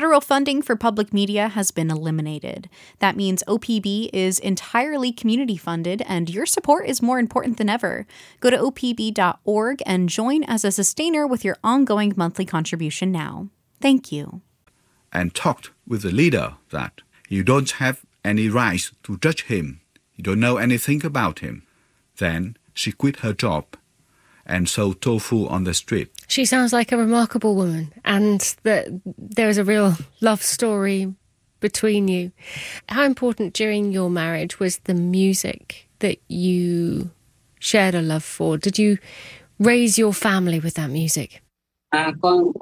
Federal funding for public media has been eliminated. That means OPB is entirely community funded, and your support is more important than ever. Go to opb.org and join as a sustainer with your ongoing monthly contribution now. Thank you. And talked with the leader that you don't have any rights to judge him. You don't know anything about him. Then she quit her job and sold tofu on the street. She sounds like a remarkable woman, and that there is a real love story between you. How important during your marriage was the music that you shared a love for? Did you raise your family with that music? I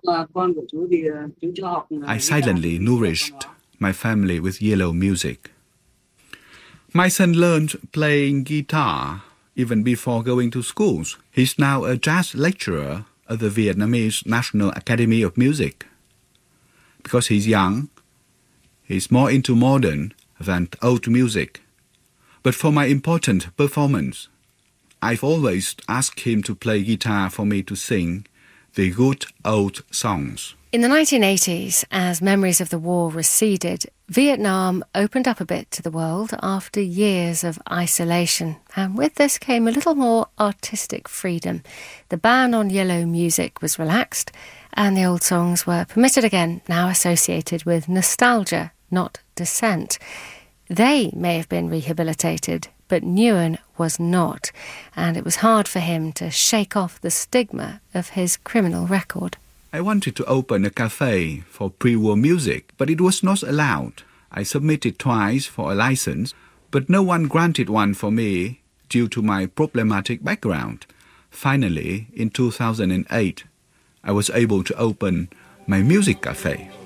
silently nourished my family with yellow music. My son learned playing guitar even before going to schools. He's now a jazz lecturer at the Vietnamese National Academy of Music. Because he's young, he's more into modern than old music. But for my important performance, I've always asked him to play guitar for me to sing the good old songs. In the 1980s, as memories of the war receded, Vietnam opened up a bit to the world after years of isolation. And with this came a little more artistic freedom. The ban on yellow music was relaxed, and the old songs were permitted again, now associated with nostalgia, not dissent. They may have been rehabilitated, but Nguyen was not, and it was hard for him to shake off the stigma of his criminal record. I wanted to open a cafe for pre-war music, but it was not allowed. I submitted twice for a license, but no one granted one for me due to my problematic background. Finally, in 2008, I was able to open my music cafe.